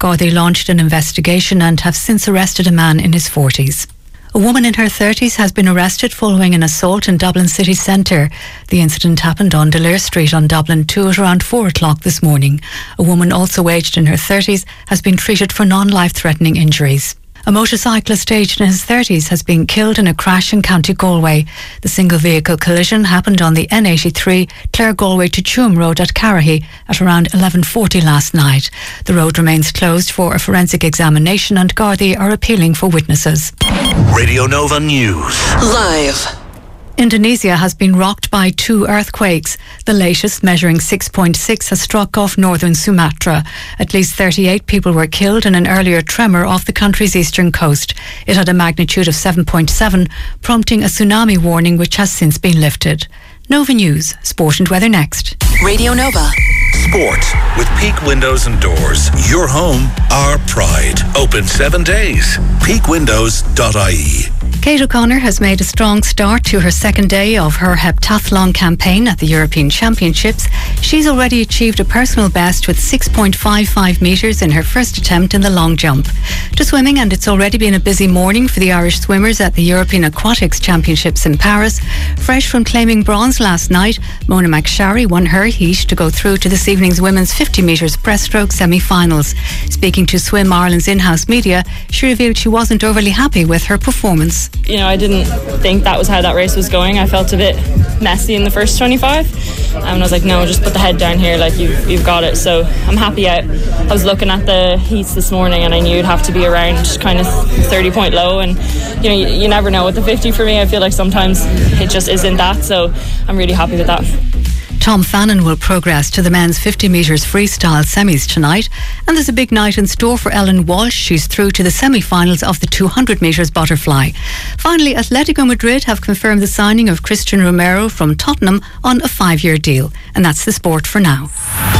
Gardaí launched an investigation and have since arrested a man in his 40s. A woman in her 30s has been arrested following an assault in Dublin city centre. The incident happened on Delair Street on Dublin 2 at around 4 o'clock this morning. A woman also aged in her 30s has been treated for non-life-threatening injuries. A motorcyclist aged in his 30s has been killed in a crash in County Galway. The single vehicle collision happened on the N83 Clare Galway to Tuam Road at Carrahy at around 11:40 last night. The road remains closed for a forensic examination and Gardaí are appealing for witnesses. Radio Nova News. Live. Indonesia has been rocked by 2 earthquakes. The latest, measuring 6.6, has struck off northern Sumatra. At least 38 people were killed in an earlier tremor off the country's eastern coast. It had a magnitude of 7.7, prompting a tsunami warning which has since been lifted. Nova News, Sport and Weather next. Radio Nova. Sport with Peak Windows and Doors. Your home, our pride. Open 7 days. peakwindows.ie. Kate O'Connor has made a strong start to her second day of her heptathlon campaign at the European Championships. She's already achieved a personal best with 6.55 metres in her first attempt in the long jump. To swimming, and it's already been a busy morning for the Irish swimmers at the European Aquatics Championships in Paris. Fresh from claiming bronze last night, Mona McSharry won her heat to go through to this evening's women's 50 metres breaststroke semi-finals. Speaking to Swim Ireland's in-house media, she revealed she wasn't overly happy with her performance. You know, I didn't think that was how that race was going. I felt a bit messy in the first 25 and I was like, no, just put the head down here, like you've got it. So I'm happy. I was looking at the heats this morning and I knew it'd have to be around kind of 30 point low, and you know, you never know with the 50. For me, I feel like sometimes it just isn't that, so I'm really happy with that. Tom Fannin will progress to the men's 50 metres freestyle semis tonight, and there's a big night in store for Ellen Walsh. She's through to the semi-finals of the 200 metres butterfly. Finally, Atletico Madrid have confirmed the signing of Christian Romero from Tottenham on a 5-year deal. And that's the sport for now.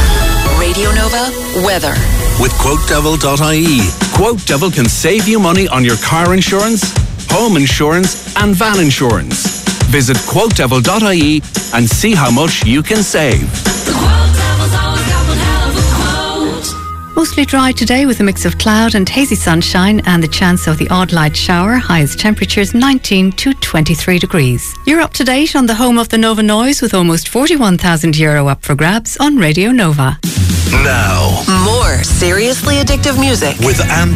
Radio Nova weather. With QuoteDevil.ie. QuoteDevil can save you money on your car insurance, home insurance and van insurance. Visit QuoteDevil.ie and see how much you can save. Mostly dry today with a mix of cloud and hazy sunshine and the chance of the odd light shower. Highest temperatures 19 to 23 degrees. You're up to date on the home of the Nova Noise with almost €41,000 up for grabs on Radio Nova. Now, more seriously addictive music with Andy